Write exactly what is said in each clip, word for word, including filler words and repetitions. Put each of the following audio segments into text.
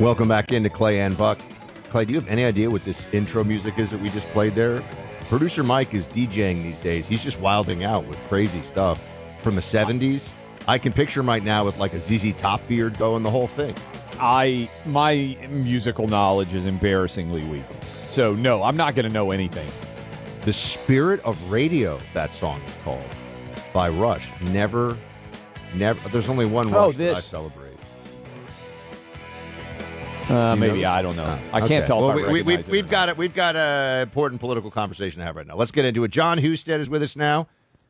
Welcome back into Clay and Buck. Clay, do you have any idea what this intro music is that we just played there? Producer Mike is DJing these days. He's just wilding out with crazy stuff from the seventies. I can picture him right now with like a Z Z Top beard going, the whole thing. I my musical knowledge is embarrassingly weak. So, no, I'm not going to know anything. The Spirit of Radio, that song is called, by Rush. Never, never, there's only one Rush oh, that I this. celebrate. Uh, maybe, know? I don't know. Uh, I can't okay. tell well, if I we, we, recognize We've it got it. We've got an important political conversation to have right now. Let's get into it. John Husted is with us now.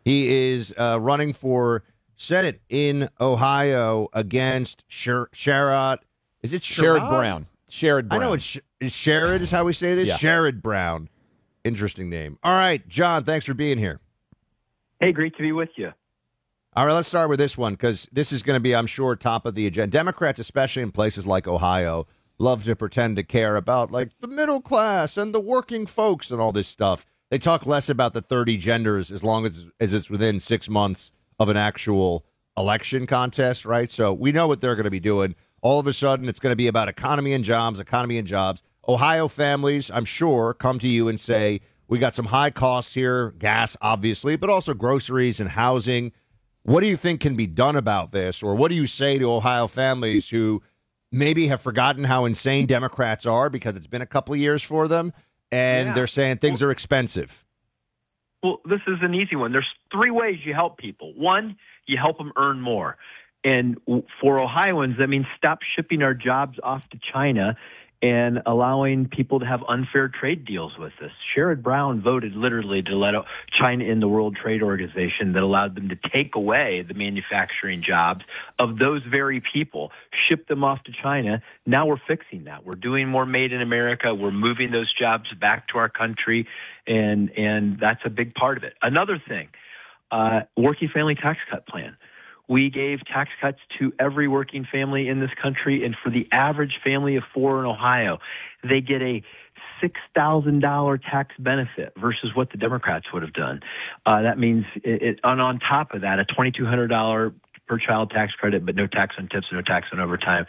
He is uh, running for Senate in Ohio against Sher- Sherrod. Is it Sherrod? Sherrod Brown. Sherrod Brown. I know it's Sh- is Sherrod is how we say this. Yeah. Sherrod Brown. Interesting name. All right, John, thanks for being here. Hey, great to be with you. All right, let's start with this one because this is going to be, I'm sure, top of the agenda. Democrats, especially in places like Ohio, love to pretend to care about like the middle class and the working folks and all this stuff. They talk less about the thirty genders as long as, as it's within six months of an actual election contest, right? So we know what they're going to be doing. All of a sudden, it's going to be about economy and jobs, economy and jobs. Ohio families, I'm sure, come to you and say, we got some high costs here, gas, obviously, but also groceries and housing. What do you think can be done about this? Or what do you say to Ohio families who maybe have forgotten how insane Democrats are because it's been a couple of years for them, and Yeah. they're saying things well, are expensive? Well, this is an easy one. There's three ways you help people. One, you help them earn more. And for Ohioans, that means stop shipping our jobs off to China and allowing people to have unfair trade deals with us. Sherrod Brown voted literally to let China in the World Trade Organization that allowed them to take away the manufacturing jobs of those very people, ship them off to China. Now we're fixing that. We're doing more made in America. We're moving those jobs back to our country, and and that's a big part of it. Another thing, uh, working family tax cut plan. We gave tax cuts to every working family in this country, and for the average family of four in Ohio, they get a six thousand dollars tax benefit versus what the Democrats would have done. Uh, that means, it, it, and on top of that, a two thousand two hundred dollars per child tax credit, but no tax on tips, no tax on overtime.